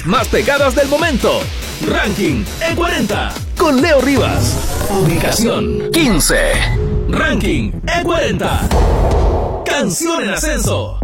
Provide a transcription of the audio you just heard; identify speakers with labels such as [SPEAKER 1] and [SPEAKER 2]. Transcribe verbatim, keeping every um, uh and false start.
[SPEAKER 1] Más pegadas del momento. Ranking E cuarenta con Leo Rivas. Ubicación quince. Ranking E cuarenta. Canción en ascenso.